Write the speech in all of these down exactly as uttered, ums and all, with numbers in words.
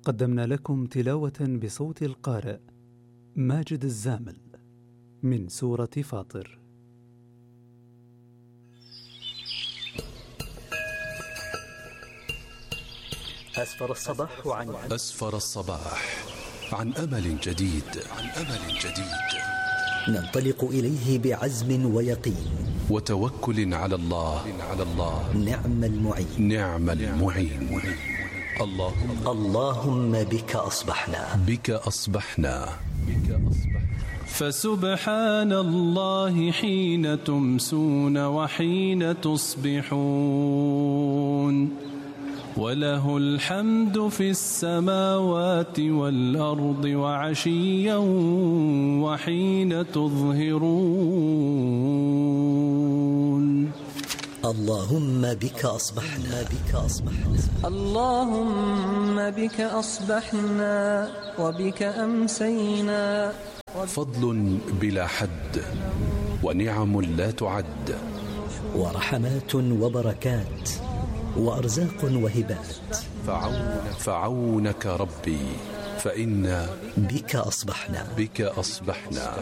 قدمنا لكم تلاوة بصوت القارئ ماجد الزامل من سورة فاطر. أسفر الصباح عن أسفر الصباح عن أمل جديد عن أمل جديد ننطلق إليه بعزم ويقين وتوكل على الله على الله نعم المعين نعم المعين. اللهم اللهم بك أصبحنا بك أصبحنا فسبحان الله حين تمسون وحين تصبحون وله الحمد في السماوات والأرض وعشيا وحين تظهرون. اللهم بك أصبحنا بك أصبحنا اللهم بك أصبحنا وبك أمسينا. فضل بلا حد ونعم لا تعد ورحمات وبركات وأرزاق وهبات فعون فعونك ربي فإنا بك أصبحنا بك أصبحنا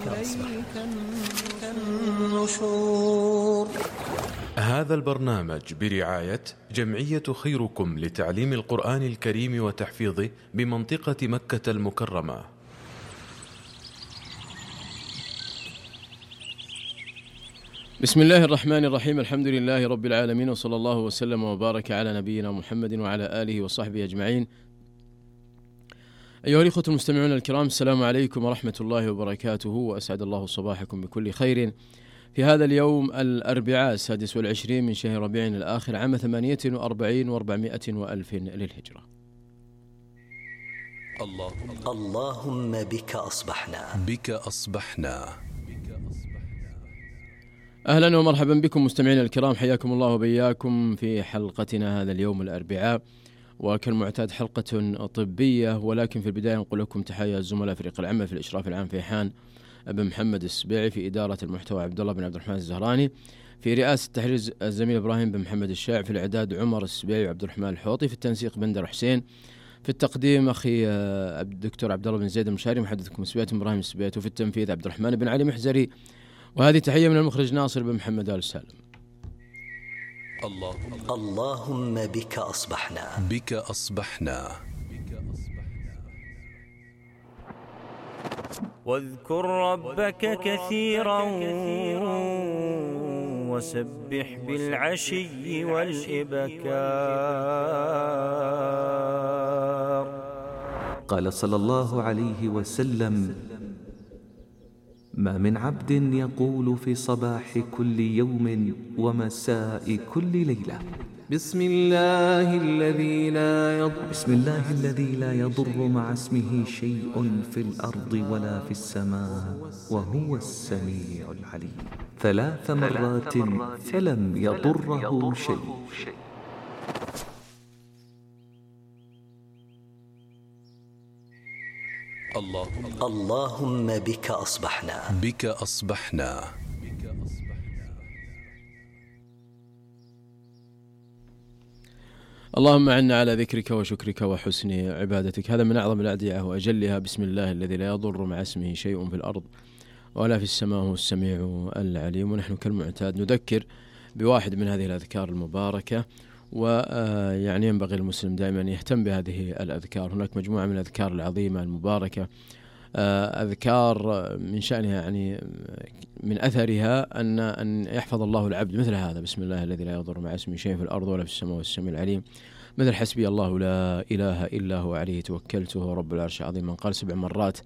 النشور. هذا البرنامج برعاية جمعية خيركم لتعليم القرآن الكريم وتحفيظه بمنطقة مكة المكرمة. بسم الله الرحمن الرحيم. الحمد لله رب العالمين، وصلى الله وسلم وبارك على نبينا محمد وعلى آله وصحبه أجمعين. أيها الإخوة المستمعون الكرام، السلام عليكم ورحمة الله وبركاته، وأسعد الله صباحكم بكل خير في هذا اليوم الأربعاء السادس والعشرين من شهر ربيع الآخر عام ثمانية وأربعين وأربعمائة وألف للهجرة. اللهم اللهم بك أصبحنا بك أصبحنا أهلا ومرحبا بكم مستمعين الكرام، حياكم الله وبياكم في حلقتنا هذا اليوم الأربعاء، وكالمعتاد حلقة طبية. ولكن في البداية نقول لكم تحية الزملاء فريق العمل في الإشراف العام فيحان ابن محمد السبيعي، في إدارة المحتوى عبد الله بن عبد الرحمن الزهراني، في رئاسة التحرير الزميل إبراهيم بن محمد الشاع، في الإعداد عمر السبيعي وعبد الرحمن الحوطي، في التنسيق بندر حسين، في التقديم أخي الدكتور عبد الله بن زيد المشاري، محدثكم السبيعي إبراهيم السبيعي، وفي التنفيذ عبد الرحمن بن علي محزري. وهذه تحية من المخرج ناصر بن محمد آل سالم. اللهم اللهم بك أصبحنا بك أصبحنا واذكر ربك كثيرا وسبح بالعشي والإبكار. قال صلى الله عليه وسلم: ما من عبد يقول في صباح كل يوم ومساء كل ليلة: بسم الله الذي لا يضر بسم الله الذي لا يضر مع اسمه شيء في الأرض ولا في السماء وهو السميع العليم ثلاث مرات فلم يضره شيء. اللهم اللهم بك أصبحنا بك أصبحنا اللهم أعنا على ذكرك وشكرك وحسن عبادتك. هذا من أعظم الأدعية وأجلها، بسم الله الذي لا يضر مع اسمه شيء في الأرض ولا في السماء وهو السميع العليم. ونحن كالمعتاد نذكر بواحد من هذه الأذكار المباركة، ويعني ينبغي المسلم دائما أن يهتم بهذه الأذكار. هناك مجموعة من الأذكار العظيمة المباركة، أذكار من شأنها يعني من أثرها أن أن يحفظ الله العبد مثل هذا: بسم الله الذي لا يضر مع اسمه شيء في الأرض ولا في السماء والسميع العليم، مثل حسبي الله لا إله إلا هو عليه توكلت وهو رب العرش العظيم. من قال سبع مرات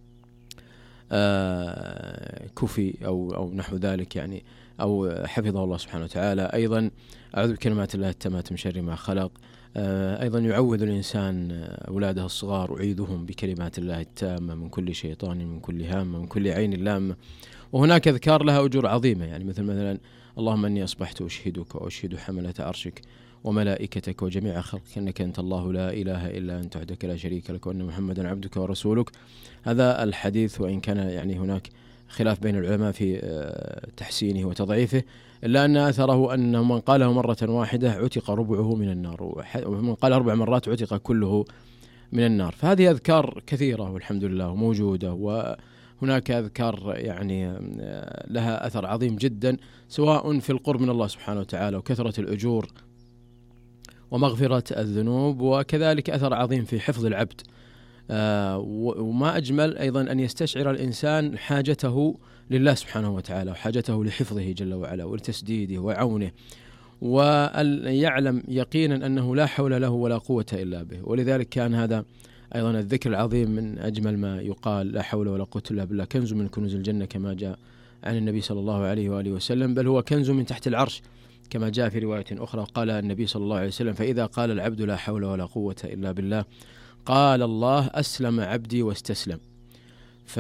كفي أو أو نحو ذلك يعني، أو حفظه الله سبحانه وتعالى. أيضا أعوذ بكلمات الله التامات من شر ما خلق. أيضا يعوذ الإنسان أولاده الصغار: أعيذهم بكلمات الله التامة من كل شيطان من كل هامة من كل عين لامة. وهناك أذكار لها أجور عظيمة، يعني مثل مثلا: اللهم أني أصبحت أشهدك وأشهد حملة عرشك وملائكتك وجميع خلقك أنك أنت الله لا إله إلا أنت وحدك لا شريك لك وأن محمدا عبدك ورسولك. هذا الحديث وإن كان يعني هناك خلاف بين العلماء في تحسينه وتضعيفه، إلا أن أثره أن من قاله مرة واحدة عتق ربعه من النار، ومن قال أربع مرات عتق كله من النار. فهذه أذكار كثيرة والحمد لله موجودة، وهناك أذكار يعني لها أثر عظيم جدا، سواء في القرب من الله سبحانه وتعالى وكثرة الأجور ومغفرة الذنوب، وكذلك أثر عظيم في حفظ العبد. آه وما أجمل أيضا أن يستشعر الإنسان حاجته لله سبحانه وتعالى وحاجته لحفظه جل وعلا ولتسديده وعونه، ويعلم يقينا أنه لا حول له ولا قوة إلا به. ولذلك كان هذا أيضا الذكر العظيم من أجمل ما يقال، لا حول ولا قوة إلا بالله، كنز من كنوز الجنة كما جاء عن النبي صلى الله عليه وآله وسلم، بل هو كنز من تحت العرش كما جاء في رواية أخرى. قال النبي صلى الله عليه وسلم: فإذا قال العبد لا حول ولا قوة إلا بالله قال الله أسلم عبدي واستسلم. ف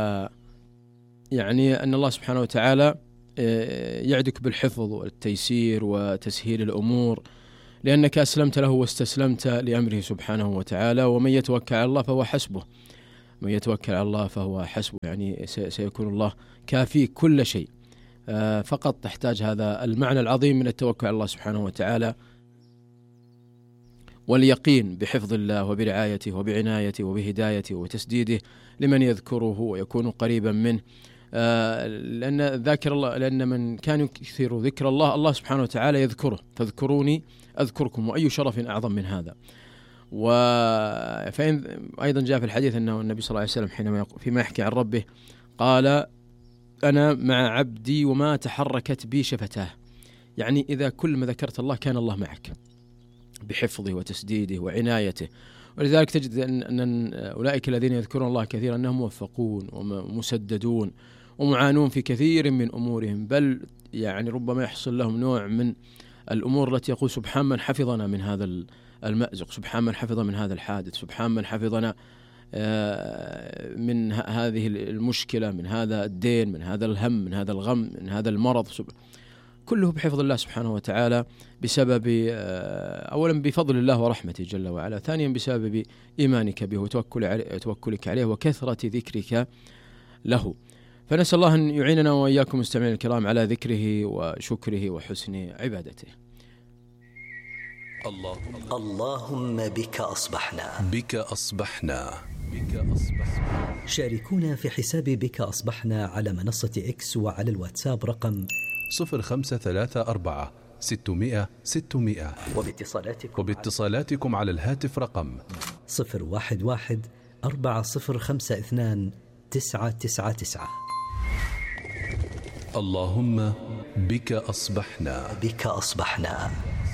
يعني أن الله سبحانه وتعالى يعدك بالحفظ والتيسير وتسهيل الأمور، لأنك أسلمت له واستسلمت لأمره سبحانه وتعالى. ومن يتوكل على الله فهو حسبه، من يتوكل على الله فهو حسبه، يعني سيكون الله كافي كل شيء. فقط تحتاج هذا المعنى العظيم من التوكل على الله سبحانه وتعالى واليقين بحفظ الله وبرعايته وبعنايته وبهدايته وتسديده لمن يذكره ويكون قريبا منه. لأن ذاكر الله، لأن من كان يكثر ذكر الله الله سبحانه وتعالى يذكره، فاذكروني أذكركم، وأي شرف أعظم من هذا. وفإن أيضا جاء في الحديث أنه النبي صلى الله عليه وسلم حينما فيما يحكي عن ربه قال: أنا مع عبدي وما تحركت بي شفتاه، يعني إذا كل ما ذكرت الله كان الله معك بحفظه وتسديده وعنايته. ولذلك تجد أن أولئك الذين يذكرون الله كثيرا أنهم موفقون ومسددون ومعانون في كثير من أمورهم، بل يعني ربما يحصل لهم نوع من الأمور التي يقول: سبحان من حفظنا من هذا المأزق، سبحان من حفظ من هذا الحادث، سبحان من حفظنا من هذه المشكلة، من هذا الدين، من هذا الهم، من هذا الغم، من هذا المرض، كله بحفظ الله سبحانه وتعالى، بسبب أولا بفضل الله ورحمته جل وعلا، ثانيا بسبب إيمانك به وتوكلك عليه وكثرة ذكرك له. فنسأل الله أن يعيننا وإياكم مستمعين الكرام على ذكره وشكره وحسن عبادته. اللهم, اللهم بك أصبحنا بك أصبحنا بك أصبحنا. شاركونا في حساب بك أصبحنا على منصة إكس وعلى الواتساب رقم صفر خمسة ثلاثة أربعة ستمائة ستمائة، وباتصالاتكم, وباتصالاتكم على الهاتف رقم صفر واحد واحد أربعة صفر خمسة اثنان تسعة تسعة تسعة. اللهم بك أصبحنا بك أصبحنا.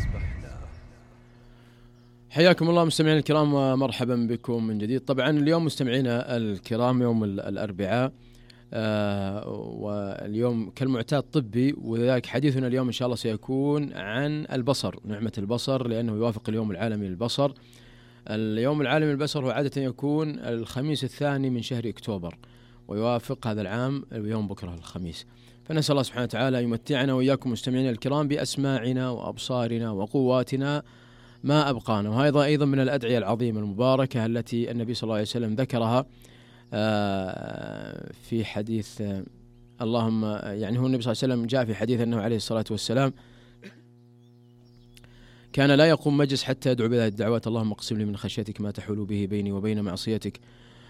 حياكم الله مستمعين الكرام ومرحبا بكم من جديد. طبعا اليوم مستمعينا الكرام يوم الأربعاء، آه واليوم كالمعتاد طبي، وذلك حديثنا اليوم إن شاء الله سيكون عن البصر، نعمة البصر، لأنه يوافق اليوم العالمي للبصر. اليوم العالمي للبصر هو عادة يكون الخميس الثاني من شهر أكتوبر، ويوافق هذا العام اليوم بكرة الخميس. فنسأل الله سبحانه وتعالى يمتعنا وإياكم مستمعينا الكرام بأسماعنا وأبصارنا وقواتنا ما أبقانا. وهذا أيضا من الأدعية العظيمة المباركة التي النبي صلى الله عليه وسلم ذكرها في حديث اللهم يعني هو النبي صلى الله عليه وسلم جاء في حديث أنه عليه الصلاة والسلام كان لا يقوم مجلس حتى يدعو بهذه الدعوات: اللهم اقسم لي من خشيتك ما تحول به بيني وبين معصيتك،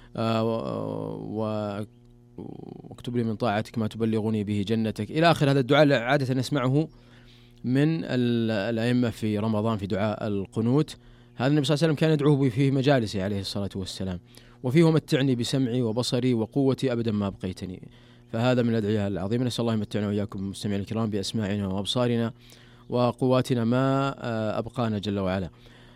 واكتب لي من طاعتك ما تبلغني به جنتك، إلى آخر هذا الدعاء. عادة نسمعه من الأئمة في رمضان في دعاء القنوت. هذا النبي صلى الله عليه وسلم كان يدعوه في مجالسه عليه الصلاة والسلام، وفيه متعني بسمعي وبصري وقوتي أبدا ما بقيتني. فهذا من الأدعية العظيمة. نسأل الله يمتعنا وإياكم مستمعين الكرام بأسماعنا وأبصارنا وقواتنا ما أبقانا جل وعلا.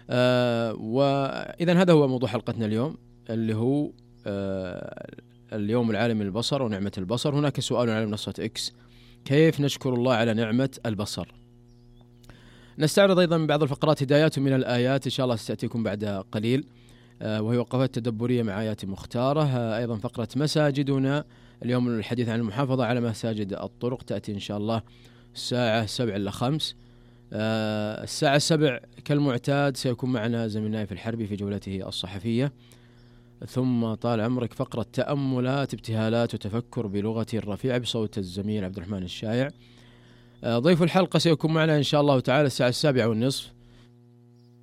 وإذا هذا هو موضوع حلقتنا اليوم، اللي هو اليوم العالمي للبصر ونعمة البصر. هناك سؤال على منصة إكس: كيف نشكر الله على نعمة البصر؟ نستعرض أيضا من بعض الفقرات هدايات من الآيات إن شاء الله ستأتيكم بعد قليل، وهي وقفات تدبرية مع آيات مختارة. أيضا فقرة مساجدنا، اليوم الحديث عن المحافظة على مساجد الطرق، تأتي إن شاء الله الساعة سبع إلى خمس. الساعة السبع كالمعتاد سيكون معنا زميلنا في الحربي في جولته الصحفية. ثم طال عمرك فقرة تأملات ابتهالات وتفكر بلغة الرفيع بصوت الزميل عبد الرحمن الشايع. ضيف الحلقة سيكون معنا إن شاء الله تعالى الساعة السابعة والنصف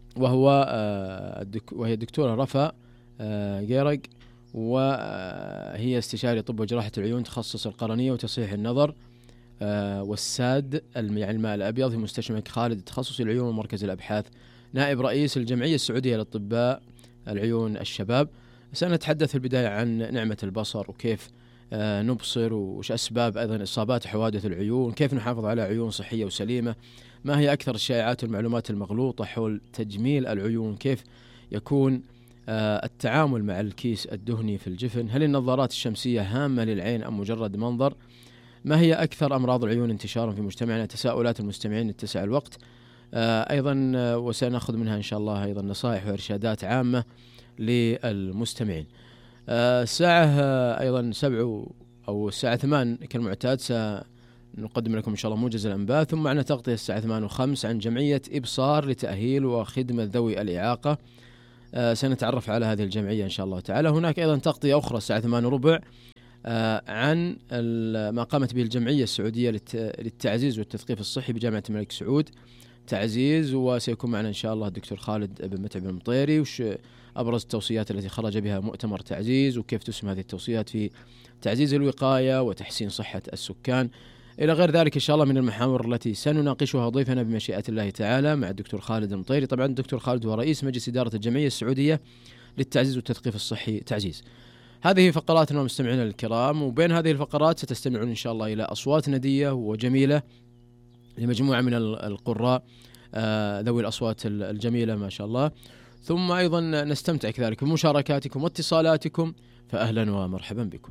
وهو وهي الدكتورة رفا جيرق، وهي استشاري طب وجراحة العيون تخصص القرنية وتصحيح النظر والساد يعني الماء الأبيض في مستشفى الملك خالد تخصص العيون ومركز الأبحاث، نائب رئيس الجمعية السعودية للأطباء العيون الشباب. سنتحدث في البداية عن نعمة البصر وكيف نبصر وش أسباب أيضا إصابات حوادث العيون، كيف نحافظ على عيون صحية وسليمة، ما هي أكثر الشائعات والمعلومات المغلوطة حول تجميل العيون، كيف يكون التعامل مع الكيس الدهني في الجفن، هل النظارات الشمسية هامة للعين أم مجرد منظر، ما هي أكثر أمراض العيون انتشارا في مجتمعنا، تساؤلات المستمعين اتسع الوقت أيضا، وسنأخذ منها إن شاء الله أيضا نصائح وإرشادات عامة للمستمعين. الساعة أيضا سبع أو الساعة ثمان كالمعتاد سنقدم لكم إن شاء الله موجز الأنباء، ثم معنا تغطية الساعة ثمان وخمس عن جمعية إبصار لتأهيل وخدمة ذوي الإعاقة، سنتعرف على هذه الجمعية إن شاء الله تعالى. هناك أيضا تغطية أخرى الساعة ثمان وربع عن ما قامت به الجمعية السعودية للتعزيز والتثقيف الصحي بجامعة الملك سعود تعزيز، وسيكون معنا إن شاء الله الدكتور خالد بن متعب المطيري، وش أبرز التوصيات التي خرج بها مؤتمر تعزيز وكيف تسهم هذه التوصيات في تعزيز الوقاية وتحسين صحة السكان، إلى غير ذلك إن شاء الله من المحاور التي سنناقشها ضيفنا بمشيئة الله تعالى مع الدكتور خالد المطيري. طبعا الدكتور خالد هو رئيس مجلس إدارة الجمعية السعودية للتعزيز والتثقيف الصحي تعزيز. هذه فقراتنا مستمعينا الكرام، وبين هذه الفقرات ستستمعون إن شاء الله إلى أصوات ندية وجميلة لمجموعة من القراء ذوي الأصوات الجميلة ما شاء الله، ثم أيضا نستمتع كذلك بمشاركاتكم واتصالاتكم، فأهلا ومرحبا بكم.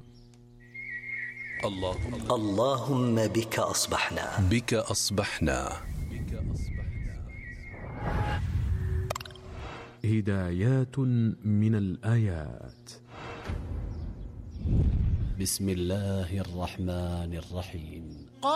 اللهم اللهم بك أصبحنا بك أصبحنا هدايات من الآيات. بسم الله الرحمن الرحيم.